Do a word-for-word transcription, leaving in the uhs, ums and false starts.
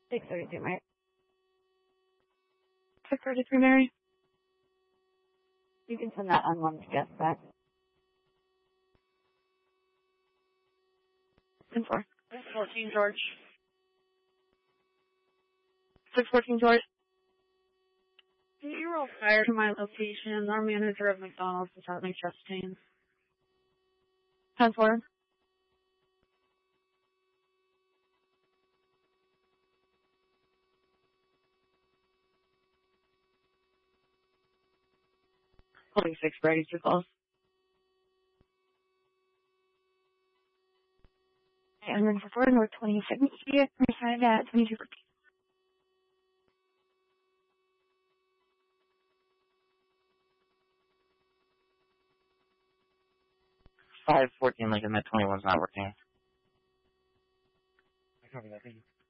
six thirty-two, Mary. six thirty-three, Mary. You can send that unwanted guest back. ten four. six fourteen, George. six fourteen, George. Can you roll fire to my location? Our manager of McDonald's is having chest pains. ten four. Holding six, Brady, two calls. And then for four, North twenty-second Street, reside at twenty-two fourteen. five fourteen Lincoln, that twenty-one's not working. I copy that, thank you.